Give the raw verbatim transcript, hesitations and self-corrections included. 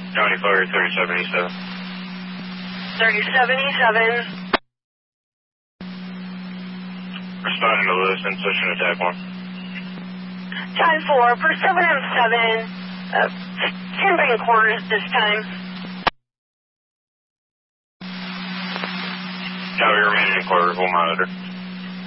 County Fire thirty seventy-seven. thirty seventy-seven. Responding to Lewis and switching to attack one. Time four for seven M seven. Uh, ten by quarters this time. Copy, remaining in quarters, we'll monitor.